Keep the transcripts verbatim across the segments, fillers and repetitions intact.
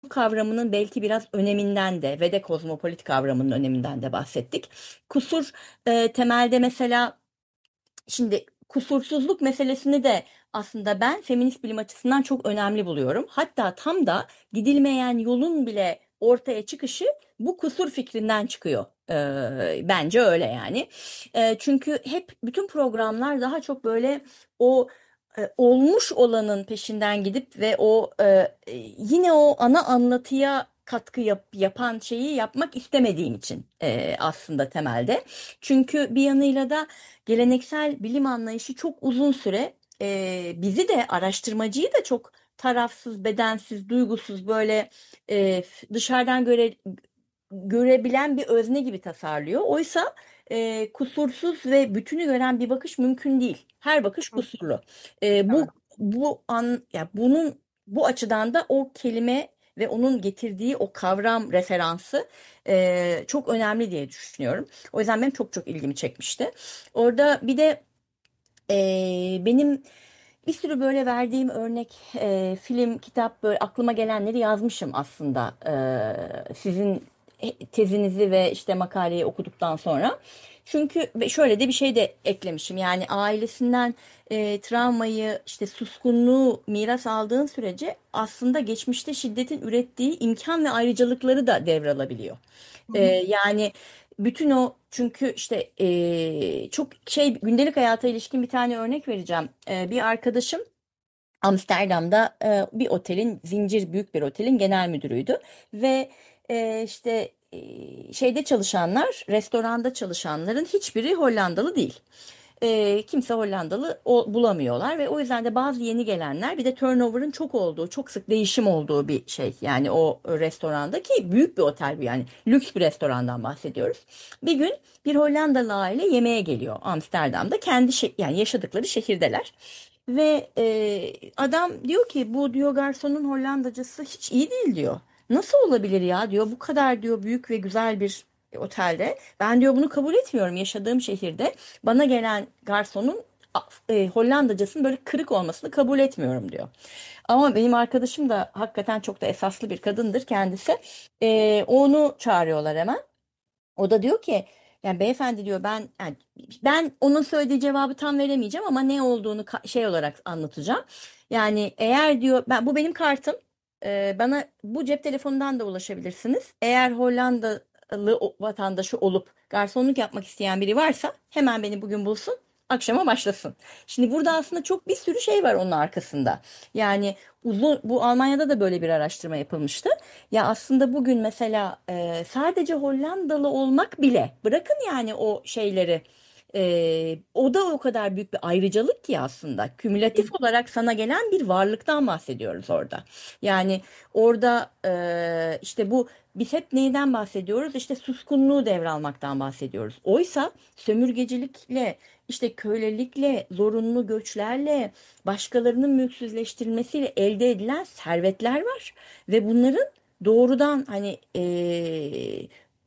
kavramının belki biraz öneminden de ve de kozmopolit kavramının öneminden de bahsettik. Kusur e, temelde mesela şimdi kusursuzluk meselesini de aslında ben feminist bilim açısından çok önemli buluyorum. Hatta tam da gidilmeyen yolun bile ortaya çıkışı bu kusur fikrinden çıkıyor. Ee, bence öyle yani. Ee, çünkü hep bütün programlar daha çok böyle o e, olmuş olanın peşinden gidip ve o e, e, yine o ana anlatıya katkı yap- yapan şeyi yapmak istemediğim için e, aslında temelde. Çünkü bir yanıyla da geleneksel bilim anlayışı çok uzun süre e, bizi de araştırmacıyı da çok tarafsız, bedensiz, duygusuz böyle e, dışarıdan göre görebilen bir özne gibi tasarlıyor. Oysa e, kusursuz ve bütünü gören bir bakış mümkün değil. Her bakış Hı, kusurlu. E, bu evet. bu an ya bunun bu açıdan da o kelime ve onun getirdiği o kavram referansı e, çok önemli diye düşünüyorum. O yüzden benim çok çok ilgimi çekmişti. Orada bir de ee, benim bir sürü böyle verdiğim örnek e, film, kitap böyle aklıma gelenleri yazmışım aslında. Ee, sizin tezinizi ve işte makaleyi okuduktan sonra. Çünkü ve şöyle de bir şey de eklemişim. Yani ailesinden e, travmayı, işte suskunluğu miras aldığın sürece aslında geçmişte şiddetin ürettiği imkan ve ayrıcalıkları da devralabiliyor. Hı Ee, hı. yani bütün o çünkü işte eee, çok şey gündelik hayata ilişkin bir tane örnek vereceğim. Eee, bir arkadaşım Amsterdam'da eee, bir otelin zincir büyük bir otelin genel müdürüydü ve eee, işte eee, şeyde çalışanlar restoranda çalışanların hiçbiri Hollandalı değil. E, kimse Hollandalı o, bulamıyorlar ve o yüzden de bazı yeni gelenler bir de turnover'ın çok olduğu, çok sık değişim olduğu bir şey. Yani o restorandaki büyük bir otel bu yani lüks bir restorandan bahsediyoruz. Bir gün bir Hollandalı aile yemeğe geliyor Amsterdam'da kendi şe- yani yaşadıkları şehirdeler. Ve e, adam diyor ki bu diyor garsonun Hollandacası hiç iyi değil diyor. Nasıl olabilir ya diyor bu kadar diyor büyük ve güzel bir otelde. Ben diyor bunu kabul etmiyorum yaşadığım şehirde. Bana gelen garsonun e, Hollandacasının böyle kırık olmasını kabul etmiyorum diyor. Ama benim arkadaşım da hakikaten çok da esaslı bir kadındır kendisi. E, onu çağırıyorlar hemen. O da diyor ki yani beyefendi diyor ben yani ben onun söylediği cevabı tam veremeyeceğim ama ne olduğunu ka- şey olarak anlatacağım. Yani eğer diyor ben bu benim kartım. Ee, bana bu cep telefonundan da ulaşabilirsiniz. Eğer Hollandalı o- vatandaşı olup garsonluk yapmak isteyen biri varsa hemen beni bugün bulsun, akşama başlasın. Şimdi burada aslında çok bir sürü şey var onun arkasında. Yani uzun bu Almanya'da da böyle bir araştırma yapılmıştı. Ya aslında bugün mesela e, sadece Hollandalı olmak bile bırakın yani o şeyleri e, o da o kadar büyük bir ayrıcalık ki aslında kümülatif olarak sana gelen bir varlıktan bahsediyoruz orada. Yani orada e, işte bu biz hep neyden bahsediyoruz? İşte suskunluğu devralmaktan bahsediyoruz. Oysa sömürgecilikle işte kölelikle, zorunlu göçlerle, başkalarının mülksüzleştirilmesiyle elde edilen servetler var ve bunların doğrudan hani eee,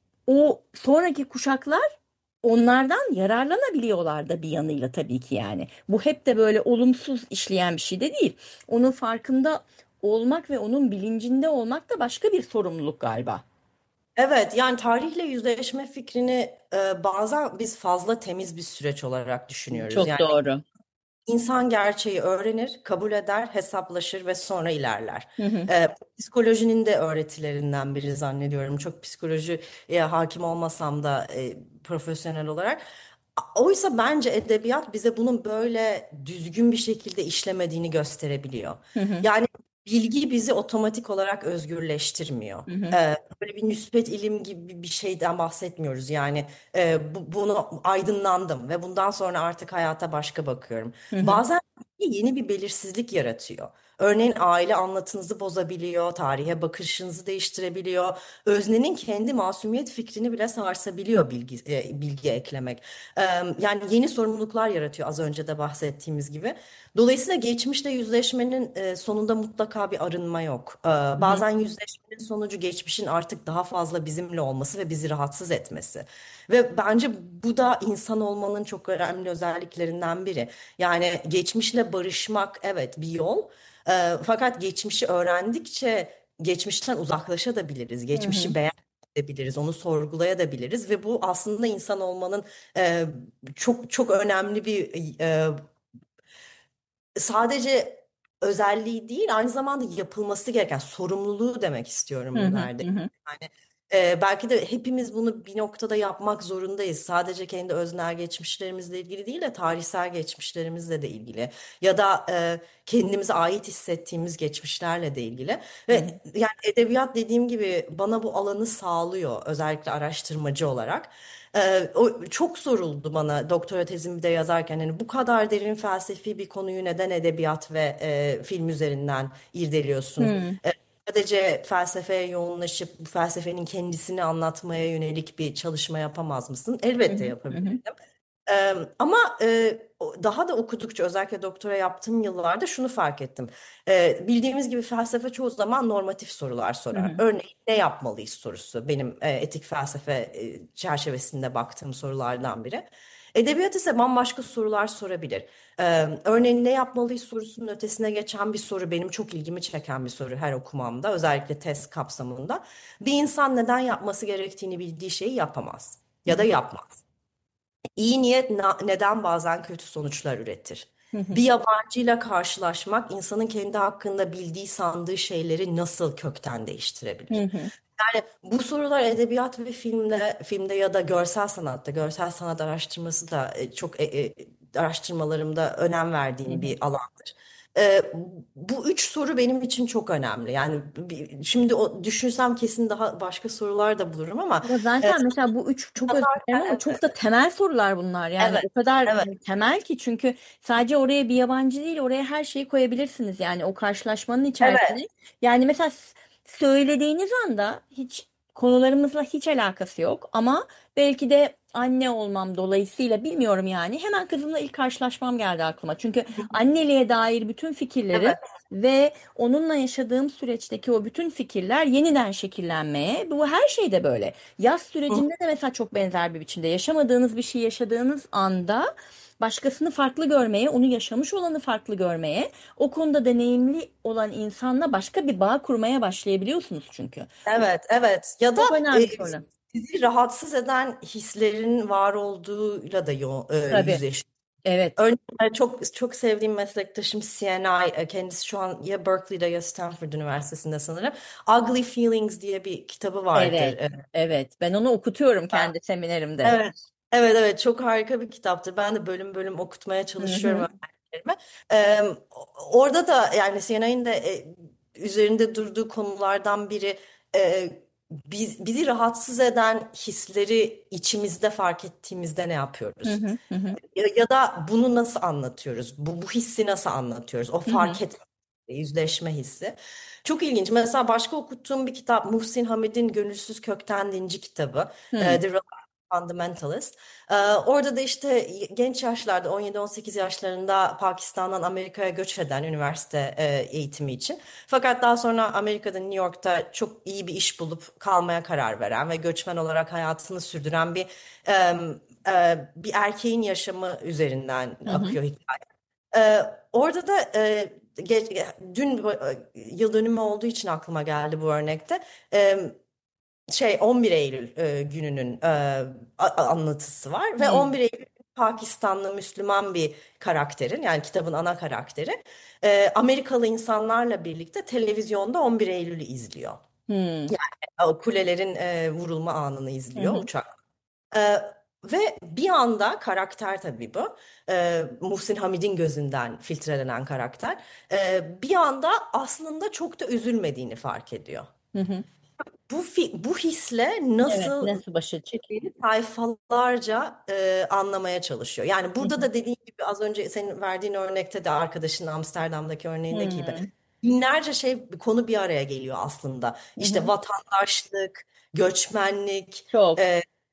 o sonraki kuşaklar onlardan yararlanabiliyorlar da bir yanıyla tabii ki yani. Bu hep de böyle olumsuz işleyen bir şey de değil. Onun farkında olmak ve onun bilincinde olmak da başka bir sorumluluk galiba. Evet, yani tarihle yüzleşme fikrini e, bazen biz fazla temiz bir süreç olarak düşünüyoruz. Çok Yani doğru. İnsan gerçeği öğrenir, kabul eder, hesaplaşır ve sonra ilerler. Hı hı. Ee, psikolojinin de öğretilerinden biri zannediyorum. Çok psikolojiye hakim olmasam da e, profesyonel olarak. A- Oysa bence edebiyat bize bunun böyle düzgün bir şekilde işlemediğini gösterebiliyor. Hı hı. Yani bilgi bizi otomatik olarak özgürleştirmiyor. Hı hı. Ee, böyle bir müspet ilim gibi bir şeyden bahsetmiyoruz. Yani e, bu, bunu aydınlandım ve bundan sonra artık hayata başka bakıyorum. Hı hı. Bazen yeni bir belirsizlik yaratıyor. Örneğin aile anlatınızı bozabiliyor, tarihe bakışınızı değiştirebiliyor. Öznenin kendi masumiyet fikrini bile sarsabiliyor bilgi, e, bilgi eklemek. Ee, Yani yeni sorumluluklar yaratıyor az önce de bahsettiğimiz gibi. Dolayısıyla geçmişle yüzleşmenin e, sonunda mutlaka bir arınma yok. Ee, Hı hı. Bazen yüzleşmenin sonucu geçmişin artık daha fazla bizimle olması ve bizi rahatsız etmesi. Ve bence bu da insan olmanın çok önemli özelliklerinden biri. Yani geçmişle barışmak evet bir yol. Ee, fakat geçmişi öğrendikçe geçmişten uzaklaşabiliriz, Hı hı. geçmişi beğenebiliriz, onu sorgulayabiliriz ve bu aslında insan olmanın e, çok çok önemli bir e, sadece özelliği değil, aynı zamanda yapılması gereken sorumluluğu demek Hı istiyorum hı. nerede. Hı hı. Yani e, belki de hepimiz bunu bir noktada yapmak zorundayız. Sadece kendi öznel geçmişlerimizle ilgili değil de tarihsel geçmişlerimizle de ilgili ya da e, kendimize ait hissettiğimiz geçmişlerle de ilgili. Hı hı. Ve yani edebiyat dediğim gibi bana bu alanı sağlıyor, özellikle araştırmacı olarak. Ee, o çok soruldu bana doktora tezimi de yazarken, hani bu kadar derin felsefi bir konuyu neden edebiyat ve e, film üzerinden irdeliyorsun? Hı E, Sadece felsefeye yoğunlaşıp bu felsefenin kendisini anlatmaya yönelik bir çalışma yapamaz mısın? hı. Elbette Hı hı. yapabilirim. Ee, ama e, o- daha da okudukça, özellikle doktora yaptığım yıllarda şunu fark ettim. Ee, bildiğimiz gibi felsefe çoğu zaman normatif sorular Hı sorar. hı. Örneğin ne yapmalıyız sorusu benim e, etik felsefe e, çerçevesinde baktığım sorulardan biri. Edebiyat ise bambaşka sorular sorabilir. Ee, örneğin ne yapmalıyız sorusunun ötesine geçen bir soru, benim çok ilgimi çeken bir soru her okumamda, özellikle tez kapsamında. Bir insan neden yapması gerektiğini bildiği şeyi yapamaz ya da yapmaz. İyi niyet na- neden bazen kötü sonuçlar üretir? Hı hı. Bir yabancıyla karşılaşmak insanın kendi hakkında bildiği sandığı şeyleri nasıl kökten Hı değiştirebilir? hı. Yani bu sorular edebiyat ve filmde, filmde ya da görsel sanatta, görsel sanat araştırması da e, çok e, e, araştırmalarımda önem Hı verdiğim hı. bir alandır. E, Bu üç soru benim için çok önemli. Yani bir- şimdi o düşünsem kesin daha başka sorular da bulurum ama Ama e, zaten mesela bu üç, çok özür dilerim ama yazarken çok da temel sorular bunlar. Yani evet, o kadar evet, hani temel ki, çünkü sadece oraya bir yabancı değil, oraya her şeyi koyabilirsiniz yani o karşılaşmanın içerisine. evet, Yani mesela s- söylediğiniz anda hiç konularımızla hiç alakası yok ama belki de anne olmam dolayısıyla bilmiyorum, yani hemen kızımla ilk karşılaşmam geldi aklıma. Çünkü anneliğe dair bütün fikirlerim evet. ve onunla yaşadığım süreçteki o bütün fikirler yeniden şekillenmeye, bu her şeyde böyle. Yaz Hı, sürecinde de mesela çok benzer bir biçimde yaşamadığınız bir şey yaşadığınız anda başkasını farklı görmeye, onu yaşamış olanı farklı görmeye, o konuda deneyimli olan insanla başka bir bağ kurmaya başlayabiliyorsunuz çünkü. evet, evet. Ya da Çok e, önemli konu. sizi rahatsız eden hislerin var olduğuyla da yo- e, Tabii. yüzleş. Evet. Örneğin e, çok çok sevdiğim meslektaşım C N I, e, kendisi şu an ya Berkeley'de ya Stanford Üniversitesi'nde sanırım. Ugly Feelings diye bir kitabı vardır. Evet. E, Evet. Ben onu okutuyorum kendi seminerimde. Evet. Evet, evet, çok harika bir kitaptır. Ben de bölüm bölüm okutmaya Hı çalışıyorum hı. öğrencilerime. Ee, Orada da yani C N N'in de e, üzerinde durduğu konulardan biri e, biz, bizi rahatsız eden hisleri içimizde fark ettiğimizde ne Hı yapıyoruz? hı. Hı hı. Ya, ya da bunu nasıl anlatıyoruz? Bu, bu hissi nasıl anlatıyoruz? O Hı hı. fark etme, yüzleşme hissi. Çok ilginç. Mesela başka okuttuğum bir kitap, Muhsin Hamid'in Gönülsüz Kökten Dinci kitabı. Hı e, The Fundamentalist. Ee, orada da işte genç yaşlarda, on yedi on sekiz yaşlarında Pakistan'dan Amerika'ya göç eden üniversite e, eğitimi için. Fakat daha sonra Amerika'da, New York'ta çok iyi bir iş bulup kalmaya karar veren ve göçmen olarak hayatını sürdüren bir e, e, bir erkeğin yaşamı üzerinden hı. Hı. akıyor hikaye. Ee, Orada da e, ge- dün e, yıl dönümü olduğu için aklıma geldi bu örnekte. Ee, şey on bir Eylül e, gününün e, a- a- anlatısı var ve Hı. on bir Eylül Pakistanlı Müslüman bir karakterin, yani kitabın ana karakteri e, Amerikalı insanlarla birlikte televizyonda on bir Eylül'ü izliyor. Hı. Yani o kulelerin e, vurulma anını Hı izliyor hı. uçak. E, Ve bir anda karakter, tabii bu e, Muhsin Hamid'in gözünden filtrelenen karakter, e, bir anda aslında çok da üzülmediğini fark ediyor. Hı hı. Bu fi- bu hisle Evet. nasıl Nasıl başa çık? ettiğini sayfalarca e, anlamaya çalışıyor. Yani Hı burada hı. da dediğim gibi, az önce senin verdiğin örnekte de, arkadaşın Amsterdam'daki örneğindeki gibi Hı. binlerce şey, konu bir araya geliyor aslında. Hı İşte hı. vatandaşlık, göçmenlik, Çok.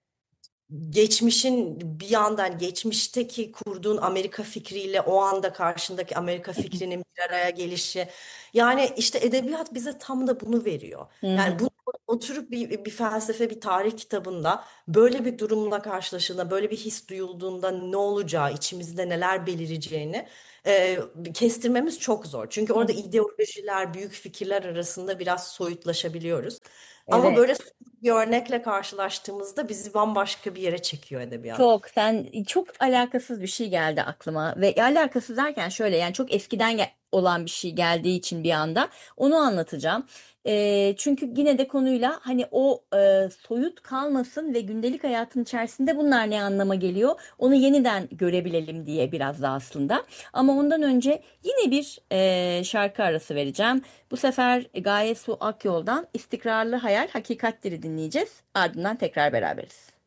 geçmişin bir yandan, geçmişteki kurduğun Amerika fikriyle o anda karşındaki Amerika Hı hı. fikrinin bir araya gelişi. Yani işte edebiyat bize tam da bunu veriyor. Hı hı. Yani bu oturup bir, bir felsefe, bir tarih kitabında böyle bir durumla karşılaşıldığında, böyle bir his duyulduğunda ne olacağı, içimizde neler belireceğini e, kestirmemiz çok zor. Çünkü Hı orada hı. ideolojiler, büyük fikirler arasında biraz soyutlaşabiliyoruz. Ama Evet. böyle bir örnekle karşılaştığımızda bizi bambaşka bir yere çekiyor edebiyat. Çok sen çok alakasız bir şey geldi aklıma ve alakasız derken şöyle yani çok eskiden gel- olan bir şey geldiği için bir anda onu anlatacağım. Eee, çünkü yine de konuyla hani o eee, soyut kalmasın ve gündelik hayatın içerisinde bunlar ne anlama geliyor onu yeniden görebilelim diye biraz da aslında. Ama ondan önce yine bir eee, şarkı arası vereceğim. Bu sefer Gaye Su Akyol'dan İstikrarlı Hayal Hakikatleri dinleyeceğiz. Ardından tekrar beraberiz.